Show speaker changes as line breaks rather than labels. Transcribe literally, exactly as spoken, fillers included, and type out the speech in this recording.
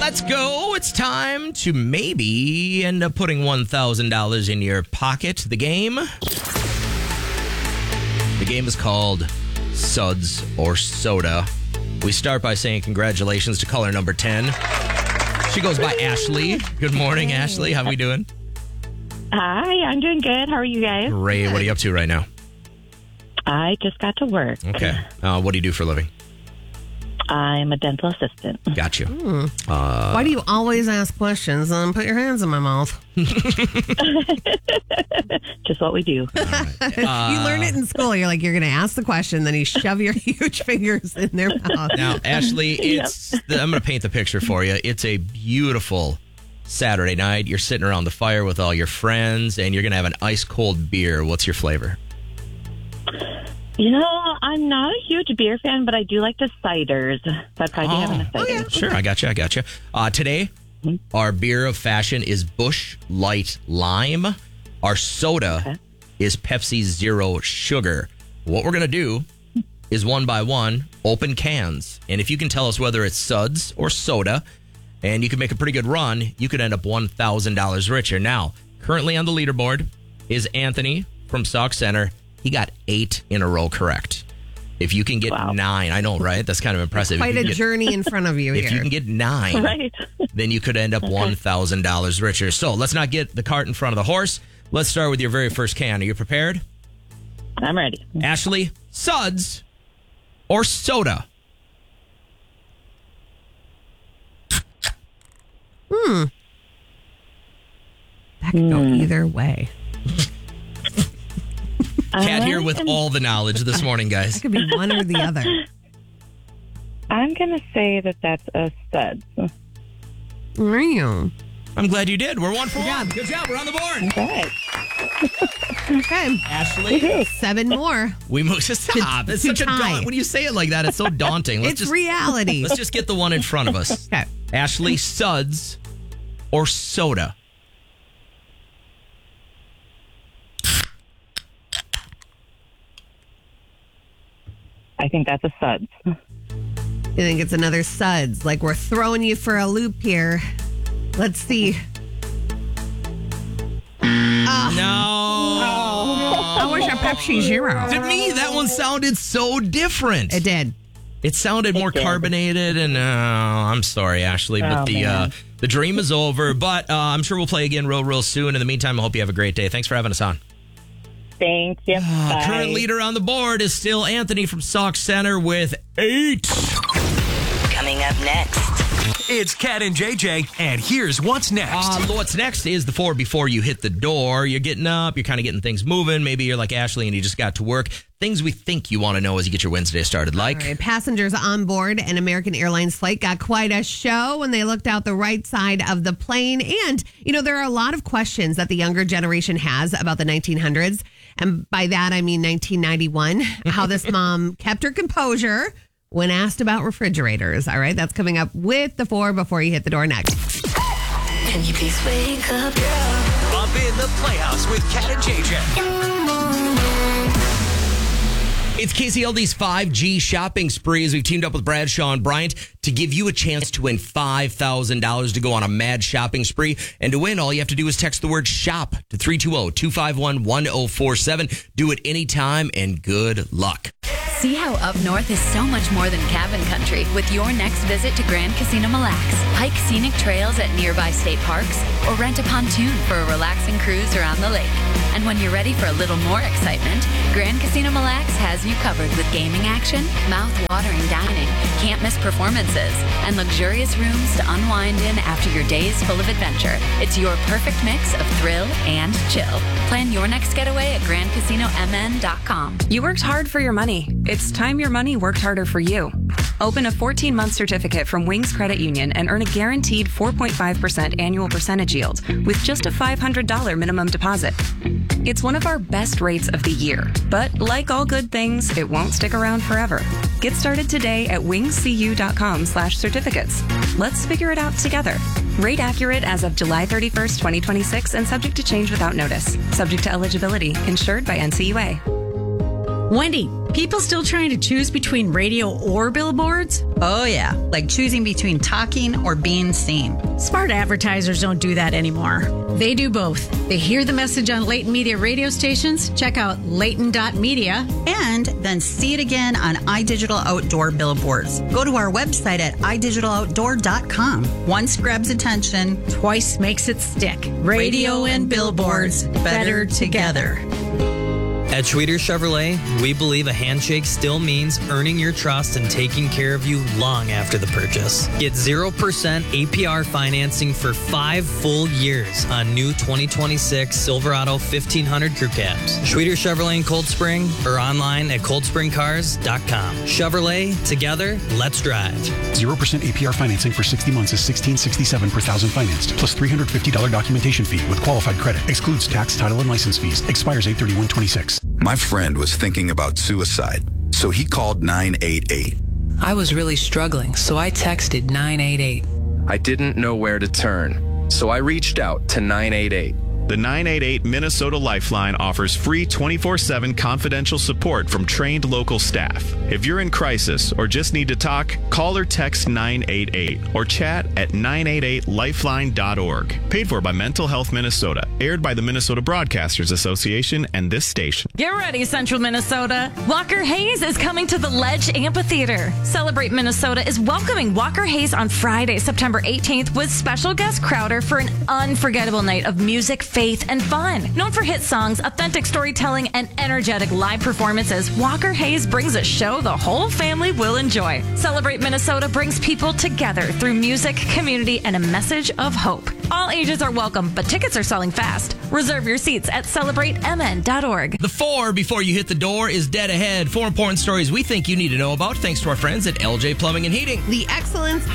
Let's go. It's time to maybe end up putting one thousand dollars in your pocket. The game. The game is called Suds or Soda. We start by saying congratulations to caller number ten. She goes by Ashley. Good morning, Ashley. How we doing?
Hi, I'm doing good. How are you guys?
Ray, what are you up to right now?
I just got to work.
Okay. Uh, what do you do for a living?
I'm a dental assistant.
Got you.
Hmm.
Uh,
Why do you always ask questions and put your hands in my mouth?
Just what we do.
you learn it in school. You're like, you're going to ask the question, then you shove your huge fingers in their mouth.
Now, Ashley, it's the, I'm going to paint the picture for you. It's a beautiful Saturday night. You're sitting around the fire with all your friends, and you're going to have an ice cold beer. What's your flavor?
You know, I'm not a huge beer fan, but I do like the ciders. That's why I'd be
Oh.
having a cider.
Oh, yeah.
Sure, I got you. I got you. Uh, today, our beer of fashion is Busch Light Lime. Our soda
Okay.
is Pepsi Zero Sugar. What we're going to do is one by one, open cans. And if you can tell us whether it's suds or soda, and you can make a pretty good run, you could end up one thousand dollars richer. Now, currently on the leaderboard is Anthony from Sauk Center. He got eight in a row correct. If you can get
Wow.
nine, I know, right? That's kind of impressive.
Quite
If you
a
can get-
journey in front of you
If you
here.
can get nine,
Right.
then you could end up one thousand dollars richer. So let's not get the cart in front of the horse. Let's start with your very first can. Are you prepared?
I'm ready.
Ashley, suds or soda?
That could go either way.
Cat here
I
with
am-
all the knowledge this morning,
It
guys.
could be one or the other.
I'm going to say that that's a stud.
Real.
I'm glad you did. We're one for one. Good job. We're on the board.
Right.
Okay.
Ashley,
Seven more.
we move. Stop. It's
to
such a
tie.
daunt. When you say it like that, it's so daunting. Let's
It's
just
reality.
let's just get the one in front of us.
Okay.
Ashley, suds or soda?
I think that's a sud.
You think it's another suds? Like we're throwing you for a loop here. Let's see.
No.
I wish a Pepsi Zero.
To me, that one sounded so different.
It did.
It sounded more
did.
carbonated, and uh, I'm sorry, Ashley, but
Oh,
the uh,
man.
the dream is over. But uh, I'm sure we'll play again real, real soon. In the meantime, I hope you have a great day. Thanks for having us on.
Thank you. Bye.
Current leader on the board is still Anthony from Sauk Center with eight.
Coming up next.
It's Cat and J J, and here's what's next.
Uh, what's next is the four before you hit the door. You're getting up, you're kind of getting things moving. Maybe you're like Ashley and you just got to work. Things we think you want to know as you get your Wednesday started. Like,
All right, passengers on board an American Airlines flight got quite a show when they looked out the right side of the plane. And, you know, there are a lot of questions that the younger generation has about the nineteen hundreds. And by that, I mean nineteen ninety-one, how this mom kept her composure when asked about refrigerators. All right, that's coming up with the four before you hit the door next.
Can you please wake up?
Bump in the Playhouse with Cat and J J.
it's K C L D's five G shopping sprees. We've teamed up with Bradshaw and Bryant to give you a chance to win five thousand dollars to go on a mad shopping spree. And to win, all you have to do is text the word shop to three two zero, two five one, one zero four seven. Do it anytime and good luck.
See how up north is so much more than cabin country with your next visit to Grand Casino Mille Lacs. Hike scenic trails at nearby state parks or rent a pontoon for a relaxing cruise around the lake. And when you're ready for a little more excitement, Grand Casino Mille Lacs has you covered with gaming action, mouth-watering dining, can't-miss performances, and luxurious rooms to unwind in after your days full of adventure. It's your perfect mix of thrill and chill. Plan your next getaway at grand casino m n dot com.
You worked hard for your money. It's time your money worked harder for you. Open a fourteen-month certificate from Wings Credit Union and earn a guaranteed four point five percent annual percentage yield with just a five hundred dollars minimum deposit. It's one of our best rates of the year, but like all good things, it won't stick around forever. Get started today at wingscu.com slash certificates. Let's figure it out together. Rate accurate as of July thirty-first, twenty twenty-six and subject to change without notice. Subject to eligibility. Insured by N C U A.
Wendy, People still trying to choose between radio or billboards?
Oh, yeah, like choosing between talking or being seen.
Smart advertisers don't do that anymore. They do both. They hear the message on Leighton Media radio stations, check out leighton dot media,
and then see it again on iDigital Outdoor billboards. Go to our website at i digital outdoor dot com. Once grabs attention,
twice makes it stick. Radio,
radio and billboards, better together.
At Schweeder Chevrolet, we believe a handshake still means earning your trust and taking care of you long after the purchase. Get zero percent A P R financing for five full years on new twenty twenty-six Silverado fifteen hundred Crew Cabs. Schweeder Chevrolet in Cold Spring or online at cold spring cars dot com. Chevrolet, together, let's drive.
zero percent A P R financing for sixty months is sixteen sixty-seven per thousand financed, plus three hundred fifty dollars documentation fee with qualified credit. Excludes tax, title, and license fees. Expires eight thirty-one twenty-six.
My friend was thinking about suicide, so he called nine eight eight.
I was really struggling, so I texted nine eight eight.
I didn't know where to turn, so I reached out to nine eight eight.
The nine eight eight Minnesota Lifeline offers free twenty-four seven confidential support from trained local staff. If you're in crisis or just need to talk, call or text nine eight eight or chat at nine eight eight lifeline dot org. Paid for by Mental Health Minnesota. Aired by the Minnesota Broadcasters Association and this station.
Get ready, Central Minnesota. Walker Hayes is coming to the Ledge Amphitheater. Celebrate Minnesota is welcoming Walker Hayes on Friday, September eighteenth with special guest Crowder for an unforgettable night of music, faith, and fun. Known for hit songs, authentic storytelling, and energetic live performances, Walker Hayes brings a show the whole family will enjoy. Celebrate Minnesota brings people together through music, community, and a message of hope. All ages are welcome, but tickets are selling fast. Reserve your seats at celebrate m n dot org.
The four before you hit the door is dead ahead. Four important stories we think you need to know about thanks to our friends at L J Plumbing and Heating.
The excellence